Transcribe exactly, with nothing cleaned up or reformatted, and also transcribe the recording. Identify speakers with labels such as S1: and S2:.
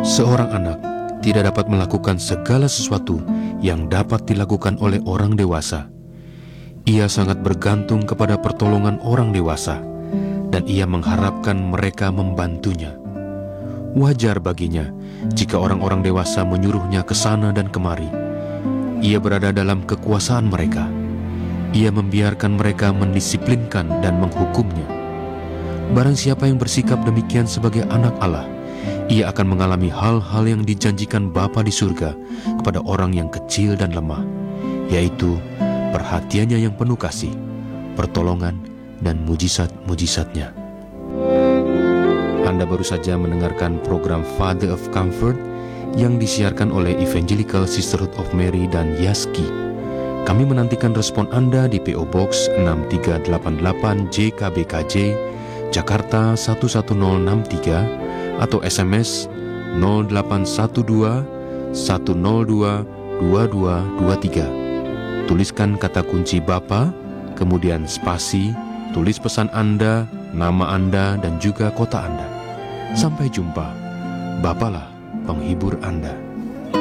S1: Seorang anak tidak dapat melakukan segala sesuatu yang dapat dilakukan oleh orang dewasa. Ia sangat bergantung kepada pertolongan orang dewasa, dan ia mengharapkan mereka membantunya. Wajar baginya jika orang-orang dewasa menyuruhnya ke sana dan kemari. Ia berada dalam kekuasaan mereka. Ia membiarkan mereka mendisiplinkan dan menghukumnya. Barang siapa yang bersikap demikian sebagai anak Allah, ia akan mengalami hal-hal yang dijanjikan Bapa di surga kepada orang yang kecil dan lemah, yaitu perhatiannya yang penuh kasih, pertolongan, dan mujizat-mujizatnya. Anda baru saja mendengarkan program Father of Comfort yang disiarkan oleh Evangelical Sisterhood of Mary dan Yaski. Kami menantikan respon Anda di P O Box enam tiga delapan delapan J K B K J, Jakarta satu satu nol enam tiga, atau S M S nol delapan satu dua satu nol dua dua dua dua tiga. Tuliskan kata kunci Bapa, kemudian spasi, tulis pesan Anda, nama Anda, dan juga kota Anda. Sampai jumpa. Bapalah penghibur Anda.